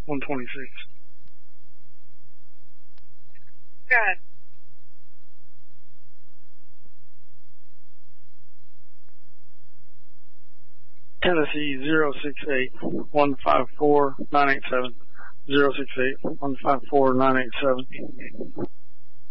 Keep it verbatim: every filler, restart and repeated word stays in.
one twenty-six. Good. Tennessee zero six eight one five four nine eight seven. zero six eight one five four nine eight seven.